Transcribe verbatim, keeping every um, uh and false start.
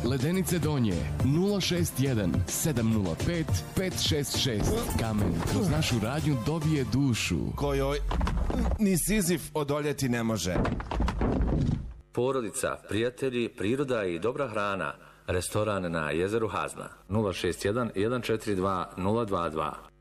Ledenice Donje nula šest jedan sedam nula pet pet šest šest. Kamen kroz našu radnju dobije dušu kojoj ni Sizif odoljeti ne može. Porodica, prijatelji, priroda i dobra hrana. Restoran na jezeru Hazna. nula šest jedan jedan četiri dva nula dva dva.